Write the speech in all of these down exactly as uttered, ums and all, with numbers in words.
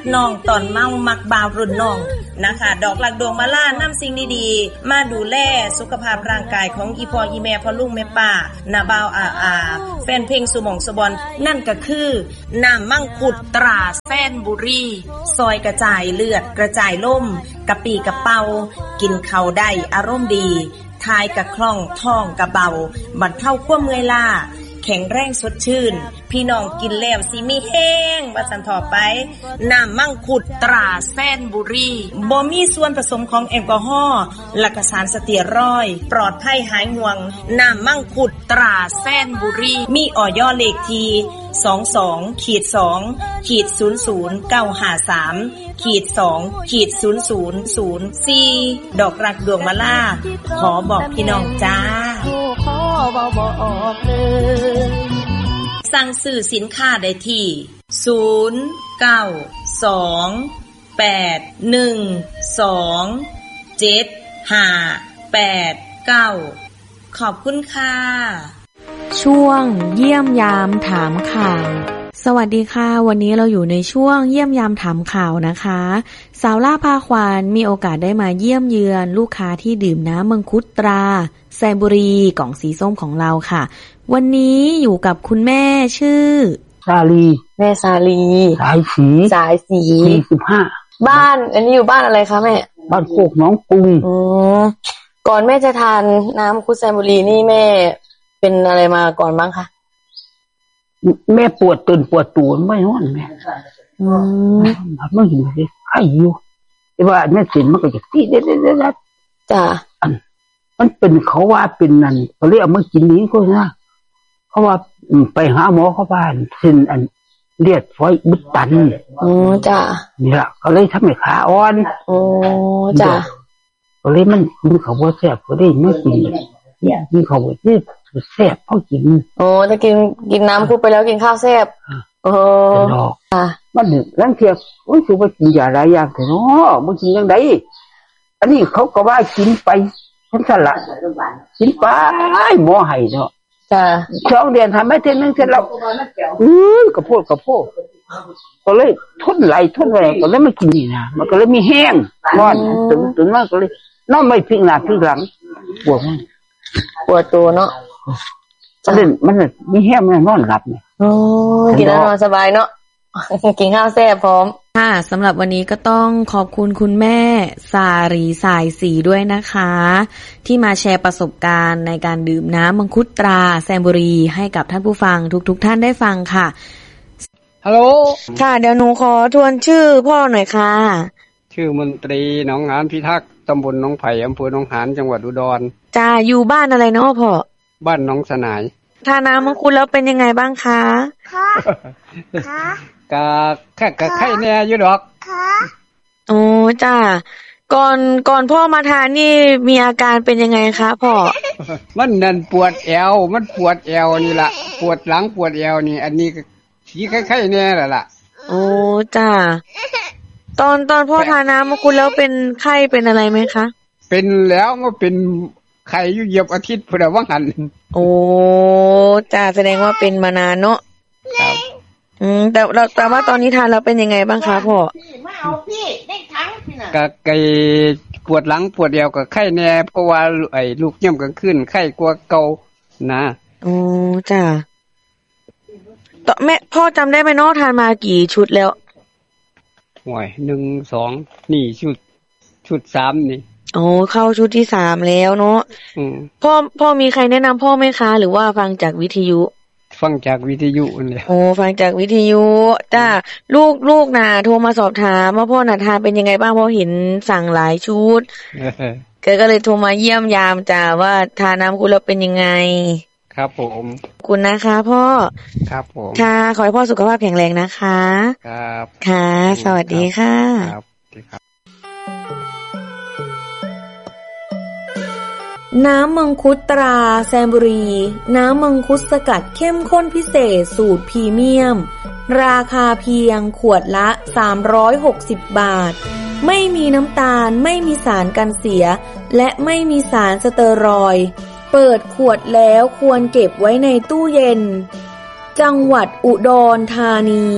น้องตอนเมามักบ่าวรุ่นน้องนะคะดอกหลักดวงมาล่านำสิ่งดีๆมาดูแลสุขภาพร่างกายของอีพ่ออีแม่พ่อลุงแม่ป้านาบ่าวอาอาแฟนเพลงสุหม่องสุบอนนั่นก็คือน้ำมังคุดตราแซนบุรีซอยกระจายเลือดกระจายล่มกะปีกะเป่ากินข้าวได้อารมณ์ดีทายกะคล่องท้องกะเบาบรรเทาความเมื่อยล้าแข็งแรงสดชื่นพี่น้องกินแล้วสิมีแห้งว่าสันต่อไปน้ำมังคุดตราแซนบุรีบ่มีส่วนผสมของแอลกอฮอล์และก็สารสเตียรอยด์ปลอดภัยหายห่วงน้ำมังคุดตราแซนบุรีมีออยเลขที่สองสองขีดสองขีดศูนย์ศูนย์เก้าห้าสามขีดสองขีดศูนย์ศูนย์ศูนย์สี่ดอกรักดวงมาล่าขอบอกพี่น้องจ้าขอบอกเลยสั่งซื้อสินค้าได้ที่ศูนย์ เก้า สอง แปด หนึ่ง สอง เจ็ด ห้า แปด เก้าขอบคุณค่ะช่วงเยี่ยมยามถามข่าวสวัสดีค่ะวันนี้เราอยู่ในช่วงเยี่ยมยามถามข่าวนะคะสาวล่าพาควานมีโอกาสได้มาเยี่ยมเยือนลูกค้าที่ดื่มน้ำมังคุดตราแซนบุรีกล่องสีส้มของเราค่ะวันนี้อยู่กับคุณแม่ชื่อสาลีแม่สาลีสายสีสายสีสี่สิบห้าบ้านอันนี้อยู่บ้านอะไรคะแม่บ้านโคกหนองกรุงอ๋อก่อนแม่จะทานน้ำมังคุดแซนบุรีนี่แม่เป็นอะไรมาก่อนบ้างคะแม่ปวดตื่นปวดตัวไม่นอนแม่อืมมันเห็นสิไข้อยู่แต่ว่าแม่สินมันก็จะตีเด็ดๆๆจ้ะอันมันเป็นเขาว่าเป็นนั่นเขาเรียกมากินนี้ก็นะเขาว่าไปหาหมอเขาบ้านสินอันเลือดฝอยบึดตันอ๋อจ้ะนี่ล่ะก็เลยทำให้ขาอ่อนอ๋อจ้ะก็เลยมันกินเขาบ่แซ่บก็ได้ไม่กินเนี่ยกินเขาบ่ที่แซ่บพอกินอ๋อจะกินกินน้ำคุดไปแล้วกินข้าวแซ่บเออค่ะมันลังเทียบอุ้ยสิว่ากินยาหลายอย่างแต่เนาะบ่กินจังได๋อันนี้เขาก็ว่ากินไปทั้งสั่นล่ะกินไปหมอให้เนาะจ้ะสองเดือนทำไม่เท่านึงเสร็จแล้วอื้อกระโพดกระโพดก็เลยทนไหลทนไหลก็เลยไม่กินนี่นะมันก็เลยมีแห้งนอนตึงตึงมากก็เลยนอนไม่พลิกหน้าพลิกหลังปวดมั้ยปวดตัวเนาะมันมันมีแห้งมันนอนหลับเนี่ยโอ้กินแล้วนอนสบายเนาะกินข้าวแซ่บพร้อมค่ะสำหรับวันนี้ก็ต้องขอบคุณคุณแม่สารีสายสีด้วยนะคะที่มาแชร์ประสบการณ์ในการดื่มน้ำมังคุดตราแซนบุรีให้กับท่านผู้ฟังทุกๆท่านได้ฟังค่ะฮัลโหลค่ะเดี๋ยวหนูขอทวนชื่อพ่อหน่อยค่ะชื่อมนตรีหนองหานพิทักษ์ตำบลหนองไผ่อำเภอหนองหานจังหวัดอุดรจ้าอยู่บ้านอะไรเนาะพ่อบ้านหนองสนายทานน้ำมังคุดแล้วเป็นยังไงบ้างคะค่ะค่ะกะแค่กะไข้แน่อยู่ดอกค่ะโอ้จ้าก่อนก่อนพ่อมาทานนี่มีอาการเป็นยังไงคะพ่อมันนั่นปวดแอวมันปวดแอวนี่ล่ะปวดหลังปวดแอวนี่อันนี้ก็สีไข้ๆแน่ล่ะล่ะโอ้จ้าตอนตอนพ่อทานน้ำมังคุดแล้วเป็นไข้เป็นอะไรไหมคะเป็นแล้วก็เป็นไข้อยู่เหยียบอาทิตย์พุ่นว่าหั่นโอ้จ้าแสดงว่าเป็นมานานเนาะครับอืมแต่เราแต่ว่าตอนนี้ทานแล้วเป็นยังไงบ้างคะพ่อมาเอาพี่ได้ทั้งพี่น่ะก็ไข้ปวดหลังปวดเอวก็ไข้แน่เพราะว่าไอ้ลูกย่ำกลางคืนไข้กว่าเก่านะโอ้จ้าต่อแม่พ่อจำได้ไหมเนาะทานมากี่ชุดแล้วโอ้ยหนึ่ง สองนี่ชุดชุดสามนี่โอ้เข้าชุดที่สามแล้วเนาะอืมพ่อพ่อมีใครแนะนำพ่อไหมคะหรือว่าฟังจากวิทยุฟังจากวิทยุนี่โอ้ฟังจากวิทยุจ้าลูกลูกน่ะโทรมาสอบถามว่าพ่อน่ะทานเป็นยังไงบ้างเพราะเห็นสั่งหลายชุดเกิดก็เลยโทรมาเยี่ยมยามจ้าว่าทานน้ำคุดแล้วเป็นยังไงครับผมคุณนะคะพ่อครับผมค่ะขอให้พ่อสุขภาพแข็งแรงนะคะครับค่ะสวัสดีค่ะครับสวัสดีครับน้ำมังคุดตราแซนบุรีน้ำมังคุดสกัดเข้มข้นพิเศษสูตรพรีเมียมราคาเพียงขวดละสามร้อยหกสิบบาทไม่มีน้ำตาลไม่มีสารกันเสียและไม่มีสารสเตอรอยด์เปิดขวดแล้วควรเก็บไว้ในตู้เย็นจังหวัดอุดรธานี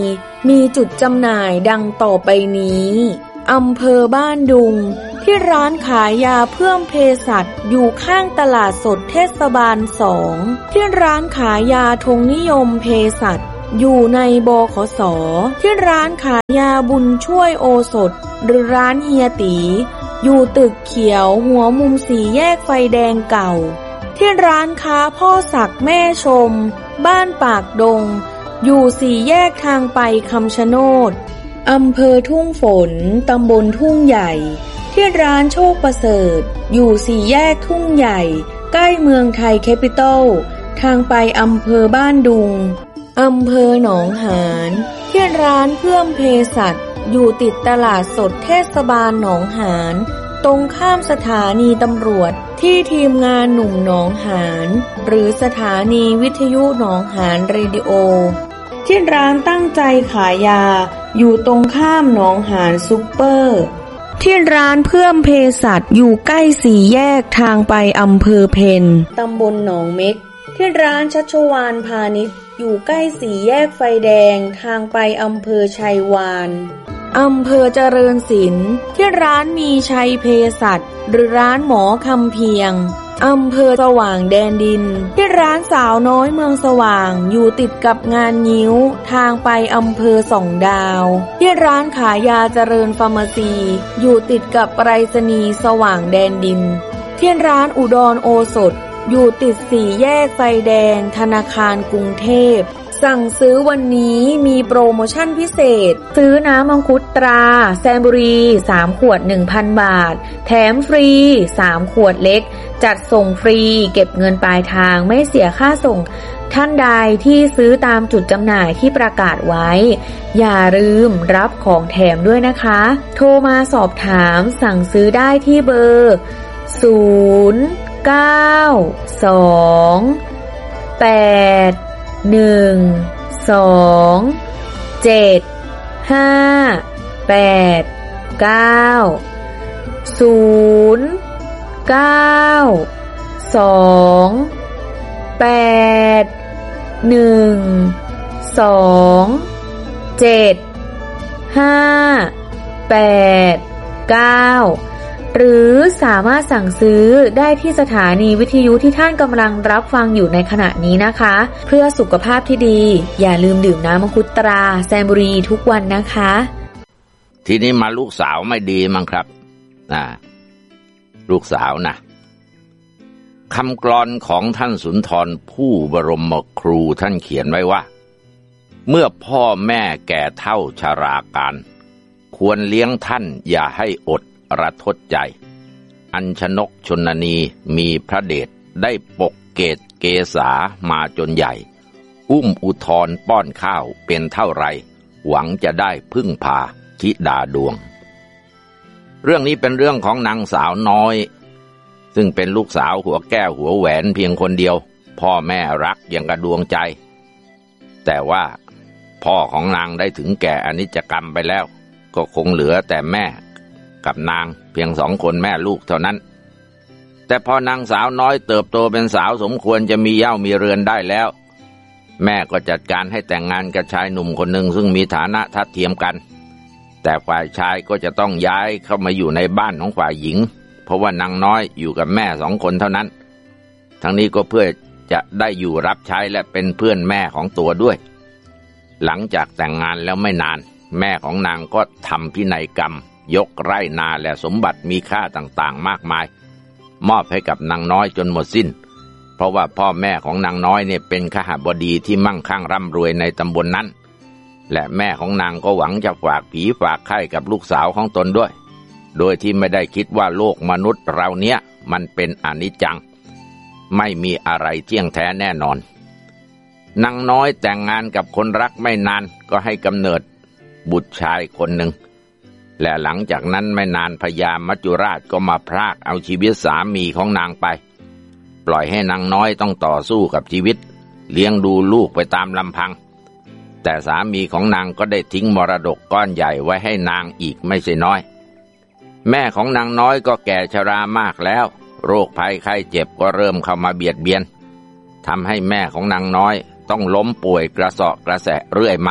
มีจุดจำหน่ายดังต่อไปนี้อำเภอบ้านดุงที่ร้านขายยาเพื่อมเภสัชอยู่ข้างตลาดสดเทศบาลสองที่ร้านขายยาธงนิยมเภสัชอยู่ในบขส.ที่ร้านขายยาบุญช่วยโอสถหรือร้านเฮียตีอยู่ตึกเขียวหัวมุมสี่แยกไฟแดงเก่าที่ร้านค้าพ่อศักดิ์แม่ชมบ้านปากดงอยู่สี่แยกทางไปคำชะโนดอำเภอทุ่งฝนตำบลทุ่งใหญ่ที่ร้านโชคประเสริฐอยู่สี่แยกทุ่งใหญ่ใกล้เมืองไทยแคปิตอลทางไปอำเภอบ้านดุงอำเภอหนองหานที่ร้านเพื่อมเภสัชอยู่ติดตลาดสดเทศบาลหนองหานตรงข้ามสถานีตำรวจที่ทีมงานหนุ่มหนองหานหรือสถานีวิทยุหนองหานเรดิโอที่ร้านตั้งใจขายยาอยู่ตรงข้ามหนองหานซุปเปอร์ที่ร้านเพื่อมเภสัชอยู่ใกล้สี่แยกทางไปอำเภอเพนตำบลหนองเม็กที่ร้านชัชวาลพาณิชย์อยู่ใกล้สี่แยกไฟแดงทางไปอำเภอชัยวานอำเภอเจริญศิลป์ที่ร้านมีชัยเภสัชหรือร้านหมอคำเพียงอำเภอสว่างแดนดินที่ร้านสาวน้อยเมืองสว่างอยู่ติดกับงานงิ้วทางไปอำเภอสองดาวที่ร้านขายยาเจริญฟาร์มาซีอยู่ติดกับไปรษณีย์สว่างแดนดินที่ร้านอุดรโอสถอยู่ติดสี่แยกไฟแดงธนาคารกรุงเทพสั่งซื้อวันนี้มีโปรโมชั่นพิเศษซื้อน้ำมังคุดตราแซมบุรีสามขวด หนึ่งพัน บาทแถมฟรีสามขวดเล็กจัดส่งฟรีเก็บเงินปลายทางไม่เสียค่าส่งท่านใดที่ซื้อตามจุดจำหน่ายที่ประกาศไว้อย่าลืมรับของแถมด้วยนะคะโทรมาสอบถามสั่งซื้อได้ที่เบอร์ศูนย์ เก้า สอง แปด หนึ่ง สอง เจ็ด ห้า แปด เก้า ศูนย์ เก้า สอง แปด หนึ่ง สอง เจ็ด ห้า แปด เก้าหรือสามารถสั่งซื้อได้ที่สถานีวิทยุที่ท่านกำลังรับฟังอยู่ในขณะนี้นะคะเพื่อสุขภาพที่ดีอย่าลืมดื่มน้ำมังคุดตราแซมบุรีทุกวันนะคะทีนี้มาลูกสาวไม่ดีมั้งครับนะลูกสาวนะคำกลอนของท่านสุนทรผู้บรมครูท่านเขียนไว้ว่าเมื่อพ่อแม่แก่เฒ่าชราการควรเลี้ยงท่านอย่าให้อดระทดใจอัญชนกชนนีมีพระเดชได้ปกเกตเกษามาจนใหญ่อุ้มอุทธรป้อนข้าวเป็นเท่าไรหวังจะได้พึ่งพาธิดาดวงเรื่องนี้เป็นเรื่องของนางสาวน้อยซึ่งเป็นลูกสาวหัวแก้วหัวแหวนเพียงคนเดียวพ่อแม่รักอย่างกระดวงใจแต่ว่าพ่อของนางได้ถึงแก่อนิจจกรรมไปแล้วก็คงเหลือแต่แม่กับนางเพียงสองคนแม่ลูกเท่านั้นแต่พอนางสาวน้อยเติบโตเป็นสาวสมควรจะมีเหย้ามีเรือนได้แล้วแม่ก็จัดการให้แต่งงานกับชายหนุ่มคนหนึ่งซึ่งมีฐานะทัดเทียมกันแต่ฝ่ายชายก็จะต้องย้ายเข้ามาอยู่ในบ้านของฝ่ายหญิงเพราะว่านางน้อยอยู่กับแม่สองคนเท่านั้นทั้งนี้ก็เพื่อจะได้อยู่รับใช้และเป็นเพื่อนแม่ของตัวด้วยหลังจากแต่งงานแล้วไม่นานแม่ของนางก็ทำพินัยกรรมยกไร่นาและสมบัติมีค่าต่างๆมากมายมอบให้กับนางน้อยจนหมดสิ้นเพราะว่าพ่อแม่ของนางน้อยเนี่ยเป็นขหบดีที่มั่งคั่งร่ำรวยในตำบล น, นั้นและแม่ของนางก็หวังจะฝากผีฝากไข่กับลูกสาวของตนด้วยโดยที่ไม่ได้คิดว่าโลกมนุษย์เราเนี้ยมันเป็นอนิจจังไม่มีอะไรเที่ยงแท้แน่นอนนางน้อยแต่งงานกับคนรักไม่นานก็ให้กำเนิดบุตรชายคนหนึ่งและหลังจากนั้นไม่นานพญามัจจุราชก็มาพรากเอาชีวิตสามีของนางไปปล่อยให้นางน้อยต้องต่อสู้กับชีวิตเลี้ยงดูลูกไปตามลำพังแต่สามีของนางก็ได้ทิ้งมรดกก้อนใหญ่ไว้ให้นางอีกไม่ใช่น้อยแม่ของนางน้อยก็แก่ชรามากแล้วโรคภัยไข้เจ็บก็เริ่มเข้ามาเบียดเบียนทำให้แม่ของนางน้อยต้องล้มป่วยกระเสาะกระแสะเรื่อยมา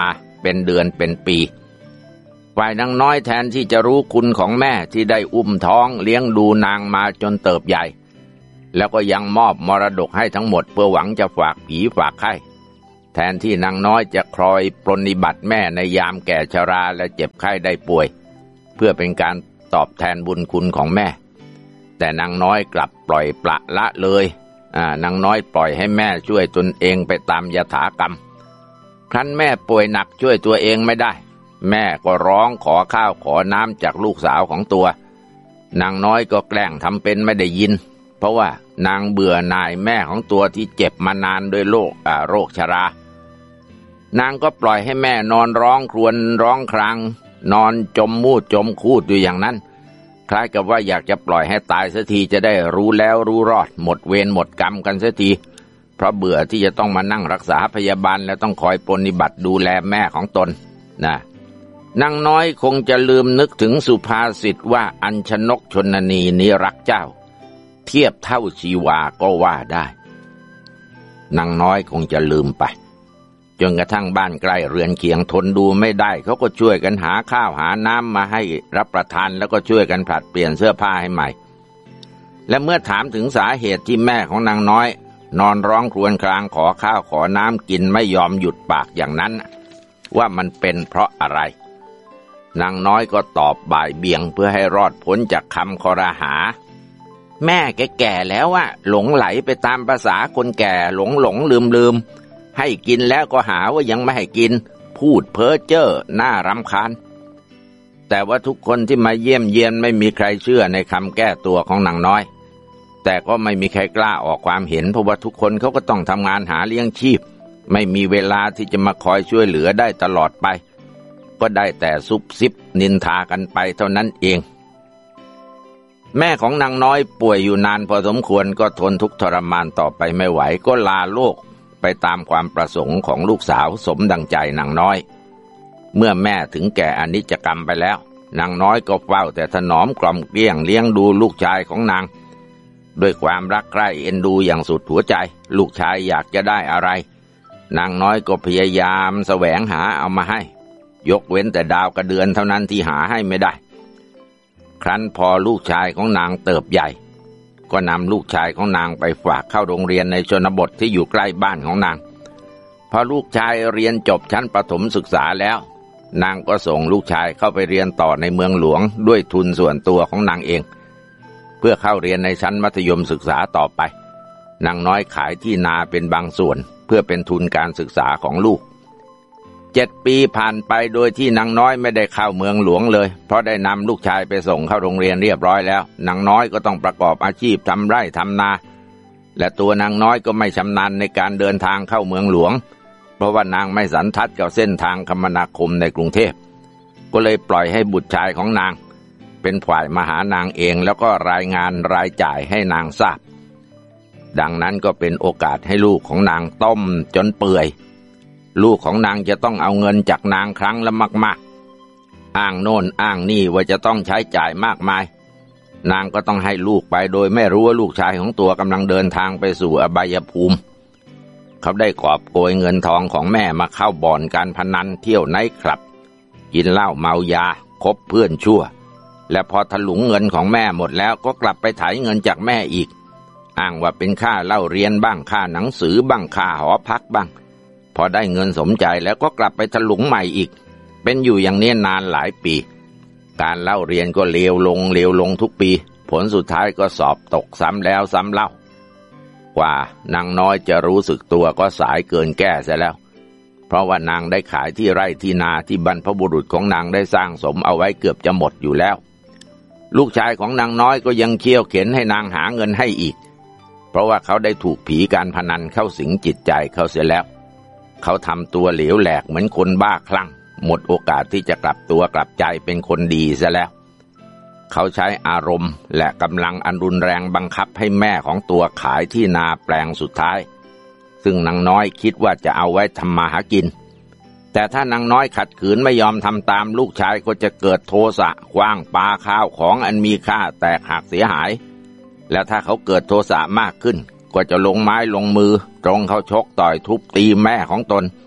เป็นเดือนเป็นปีฝ่ายนางน้อยแทนที่จะรู้คุณของแม่ที่ได้อุ้มท้องเลี้ยงดูนางมาจนเติบใหญ่แล้วก็ยังมอบมรดกให้ทั้งหมดเพื่อหวังจะฝากผีฝากไข้แทนที่นางน้อยจะคอยปรนนิบัติแม่ในยามแก่ชราและเจ็บไข้ได้ป่วยเพื่อเป็นการตอบแทนบุญคุณของแม่แต่นางน้อยกลับปล่อยปละละเลยอ่านางน้อยปล่อยให้แม่ช่วยตนเองไปตามยถากรรมครั้นแม่ป่วยหนักช่วยตัวเองไม่ได้แม่ก็ร้องขอข้าวขอน้ำจากลูกสาวของตัวนางน้อยก็แกล้งทำเป็นไม่ได้ยินเพราะว่านางเบื่อหน่ายแม่ของตัวที่เจ็บมานานด้วยโรคอ่าโรคชรานางก็ปล่อยให้แม่นอนร้องครวญร้องครางนอนจมมูดจมคูดอยู่อย่างนั้นคล้ายกับว่าอยากจะปล่อยให้ตายเสียทีจะได้รู้แล้วรู้รอดหมดเวรหมดกรรมกันเสียทีเพราะเบื่อที่จะต้องมานั่งรักษาพยาบาลและต้องคอยปรนนิบัติดูแลแม่ของตนนะนางน้อยคงจะลืมนึกถึงสุภาษิตว่าอัญชนกชนนีนี้รักเจ้าเทียบเท่าชีวาก็ว่าได้นางน้อยคงจะลืมไปจนกระทั่งบ้านใกล้เรือนเคียงทนดูไม่ได้เขาก็ช่วยกันหาข้าวหาน้ำมาให้รับประทานแล้วก็ช่วยกันผลัดเปลี่ยนเสื้อผ้าให้ใหม่และเมื่อถามถึงสาเหตุที่แม่ของนางน้อยนอนร้องครวญครางขอข้าวขอน้ำกินไม่ยอมหยุดปากอย่างนั้นว่ามันเป็นเพราะอะไรนางน้อยก็ตอบบ่ายเบี่ยงเพื่อให้รอดพ้นจากคำคอรหาแม่แกแก่แล้วอะหลงไหลไปตามภาษาคนแก่หลงหลงลืมลืมให้กินแล้วก็หาว่ายังไม่ให้กินพูดเพ้อเจ้อน่ารำคาญแต่ว่าทุกคนที่มาเยี่ยมเยียนไม่มีใครเชื่อในคำแก้ตัวของนางน้อยแต่ก็ไม่มีใครกล้าออกความเห็นเพราะว่าทุกคนเขาก็ต้องทำงานหาเลี้ยงชีพไม่มีเวลาที่จะมาคอยช่วยเหลือได้ตลอดไปก็ได้แต่ซุบซิบนินทากันไปเท่านั้นเองแม่ของนางน้อยป่วยอยู่นานพอสมควรก็ทนทุกข์ทรมานต่อไปไม่ไหวก็ลาโลกไปตามความประสงค์ของลูกสาวสมดังใจนางน้อยเมื่อแม่ถึงแก่อนิจกรรมไปแล้วนางน้อยก็เฝ้าแต่ถนอมกล่อมเกลี้ยงเลี้ยงดูลูกชายของนางด้วยความรักใคร่เอ็นดูอย่างสุดหัวใจลูกชายอยากจะได้อะไรนางน้อยก็พยายามแสวงหาเอามาให้ยกเว้นแต่ดาวกระเดือนเท่านั้นที่หาให้ไม่ได้ครั้นพอลูกชายของนางเติบใหญ่ก็นำลูกชายของนางไปฝากเข้าโรงเรียนในชนบทที่อยู่ใกล้บ้านของนางพอลูกชายเรียนจบชั้นประถมศึกษาแล้วนางก็ส่งลูกชายเข้าไปเรียนต่อในเมืองหลวงด้วยทุนส่วนตัวของนางเองเพื่อเข้าเรียนในชั้นมัธยมศึกษาต่อไปนางน้อยขายที่นาเป็นบางส่วนเพื่อเป็นทุนการศึกษาของลูกเจ็ดปีผ่านไปโดยที่นางน้อยไม่ได้เข้าเมืองหลวงเลยเพราะได้นำลูกชายไปส่งเข้าโรงเรียนเรียบร้อยแล้วนางน้อยก็ต้องประกอบอาชีพทำไร่ทำนาและตัวนางน้อยก็ไม่ชำนาญในการเดินทางเข้าเมืองหลวงเพราะว่านางไม่สันทัดกับเส้นทางคมนาคมในกรุงเทพก็เลยปล่อยให้บุตรชายของนางเป็นฝ่ายมาหานางเองแล้วก็รายงานรายจ่ายให้นางทราบดังนั้นก็เป็นโอกาสให้ลูกของนางต้มจนเปื่อยลูกของนางจะต้องเอาเงินจากนางครั้งละมากๆอ้างโน่นอ้างนี่ว่าจะต้องใช้จ่ายมากมายนางก็ต้องให้ลูกไปโดยไม่รู้ว่าลูกชายของตัวกำลังเดินทางไปสู่อบายภูมิเขาได้กอบโกยเงินทองของแม่มาเข้าบ่อนการพนันเที่ยวไนท์คลับกินเหล้าเมายาคบเพื่อนชั่วและพอถลุงเงินของแม่หมดแล้วก็กลับไปไถเงินจากแม่อีกอ้างว่าเป็นค่าเล่าเรียนบ้างค่าหนังสือบ้างค่าหอพักบ้างพอได้เงินสมใจแล้วก็กลับไปถลุงใหม่อีกเป็นอยู่อย่างนี้นานหลายปีการเล่าเรียนก็เลวลงเลวลงทุกปีผลสุดท้ายก็สอบตกซ้ำแล้วซ้ำเล่ากว่านางน้อยจะรู้สึกตัวก็สายเกินแก้เสียแล้วเพราะว่านางได้ขายที่ไร่ที่นาที่บรรพบุรุษของนางได้สร้างสมเอาไว้เกือบจะหมดอยู่แล้วลูกชายของนางน้อยก็ยังเคี่ยวเข็นให้นางหาเงินให้อีกเพราะว่าเขาได้ถูกผีการพนันเข้าสิงจิตใจเขาเสียแล้วเขาทำตัวเหลวแหลกเหมือนคนบ้าคลั่งหมดโอกาสที่จะกลับตัวกลับใจเป็นคนดีซะแล้วเขาใช้อารมณ์และกำลังอันรุนแรงบังคับให้แม่ของตัวขายที่นาแปลงสุดท้ายซึ่งนางน้อยคิดว่าจะเอาไว้ทำมาหากินแต่ถ้านางน้อยขัดขืนไม่ยอมทำตามลูกชายก็จะเกิดโทสะขว้างปาข้าวของอันมีค่าแตกหักเสียหายและถ้าเขาเกิดโทสะมากขึ้นก็จะลงไม้ลงมือตรงเขาชกต่อยทุบตีแม่ของตน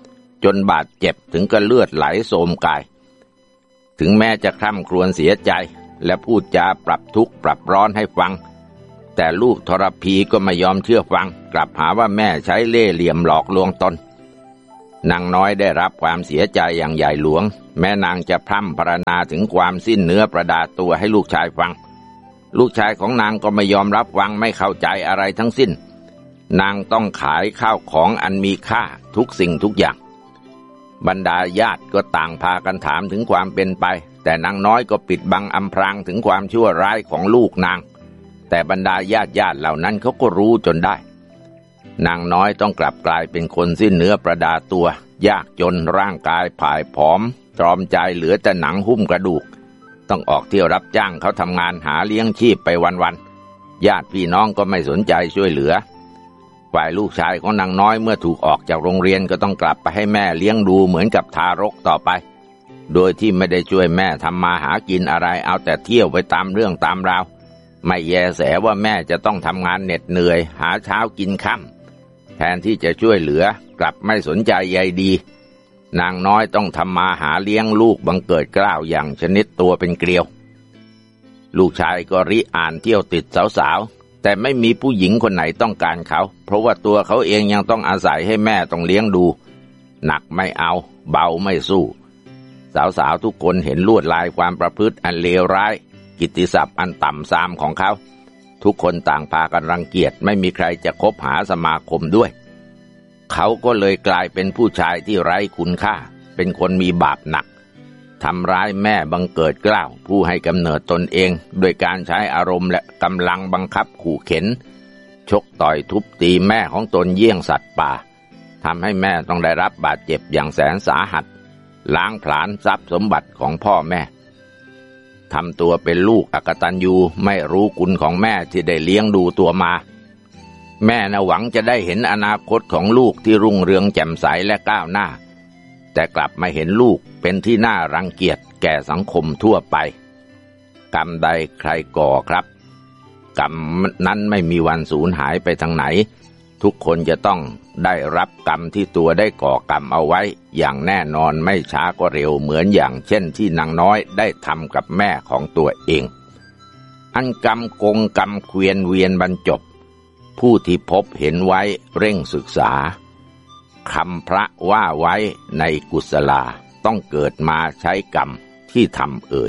จนบาดเจ็บถึงกับเลือดไหลโสมกายถึงแม้จะคร่ำครวญเสียใจและพูดจาปรับทุกข์ปรับร้อนให้ฟังแต่ลูกทรพีก็ไม่ยอมเชื่อฟังกลับหาว่าแม่ใช้เล่ห์เหลี่ยมหลอกลวงตนนางน้อยได้รับความเสียใจอย่างใหญ่หลวงแม่นางจะพร่ำพรรณนาถึงความสิ้นเนื้อประดาตัวให้ลูกชายฟังลูกชายของนางก็ไม่ยอมรับฟังไม่เข้าใจอะไรทั้งสิ้นนางต้องขายข้าวของอันมีค่าทุกสิ่งทุกอย่างบรรดาญาติก็ต่างพากันถามถึงความเป็นไปแต่นางน้อยก็ปิดบังอำพรางถึงความชั่วร้ายของลูกนางแต่บรรดาญาติญาติเหล่านั้นเขาก็รู้จนได้นางน้อยต้องกลับกลายเป็นคนสิ้นเนื้อประดาตัวยากจนร่างกายผายผอมตรอมใจเหลือแต่หนังหุ้มกระดูกต้องออกเที่ยวรับจ้างเขาทำงานหาเลี้ยงชีพไปวันๆญาติพี่น้องก็ไม่สนใจช่วยเหลือฝ่ายลูกชายของนางน้อยเมื่อถูกออกจากโรงเรียนก็ต้องกลับไปให้แม่เลี้ยงดูเหมือนกับทารกต่อไปโดยที่ไม่ได้ช่วยแม่ทำมาหากินอะไรเอาแต่เที่ยวไปตามเรื่องตามราวไม่แยแสว่าแม่จะต้องทำงานเหน็ดเหนื่อยหาเช้ากินค่ำแทนที่จะช่วยเหลือกลับไม่สนใจใยดีนางน้อยต้องทำมาหาเลี้ยงลูกบังเกิดเกล้าอย่างชนิดตัวเป็นเกลียวลูกชายก็ริอ่านเที่ยวติดสาวๆแต่ไม่มีผู้หญิงคนไหนต้องการเขาเพราะว่าตัวเขาเองยังต้องอาศัยให้แม่ต้องเลี้ยงดูหนักไม่เอาเบาไม่สู้สาวๆทุกคนเห็นลวดลายความประพฤติอันเลวร้ายกิตติศัพท์อันต่ำทรามของเขาทุกคนต่างพากันรังเกียจไม่มีใครจะคบหาสมาคมด้วยเขาก็เลยกลายเป็นผู้ชายที่ไร้คุณค่าเป็นคนมีบาปหนักทำร้ายแม่บังเกิดเกล้าผู้ให้กำเนิดตนเองโดยการใช้อารมณ์และกำลังบังคับขู่เข็นชกต่อยทุบตีแม่ของตนเยี่ยงสัตว์ป่าทำให้แม่ต้องได้รับบาดเจ็บอย่างแสนสาหัสล้างผลาญทรัพย์สมบัติของพ่อแม่ทำตัวเป็นลูกอกตัญญูไม่รู้คุณของแม่ที่ได้เลี้ยงดูตัวมาแม่น่ะหวังจะได้เห็นอนาคตของลูกที่รุ่งเรืองแจ่มใสและก้าวหน้าแต่กลับมาเห็นลูกเป็นที่น่ารังเกียจแก่สังคมทั่วไปกรรมใดใครก่อครับกรรมนั้นไม่มีวันสูญหายไปทางไหนทุกคนจะต้องได้รับกรรมที่ตัวได้ก่อกรรมเอาไว้อย่างแน่นอนไม่ช้าก็เร็วเหมือนอย่างเช่นที่นางน้อยได้ทำกับแม่ของตัวเองอันกรรมกงกรรมเกวียนเวียนบรรจบผู้ที่พบเห็นไว้เร่งศึกษาคำพระว่าไว้ในกุศลาต้องเกิดมาใช้กรรมที่ทำเอ่ย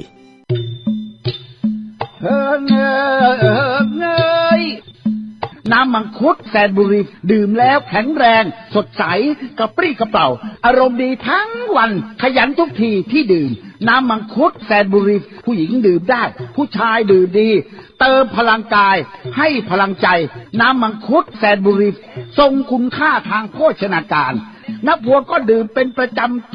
เออเงยเออเงยน้ำมังคุดแสนบุรีดื่มแล้วแข็งแรงสดใสกระปรี้กระเป๋าอารมณ์ดีทั้งวันขยันทุกทีที่ดื่มน้ำมังคุดแสนบุรีผู้หญิงดื่มได้ผู้ชายดื่มดีเติมพลังกายให้พลังใจน้ำมังคุดแสนบุรีทรงคุณค่าทางโภชนาการนักบัวก็ดื่มเป็นประจำ